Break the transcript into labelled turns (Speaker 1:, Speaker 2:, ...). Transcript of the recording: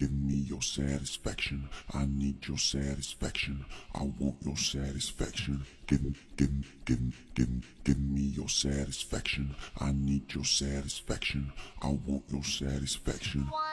Speaker 1: Give me your satisfaction. I need your satisfaction. I want your satisfaction. Give me your satisfaction. I need your satisfaction. I want your satisfaction.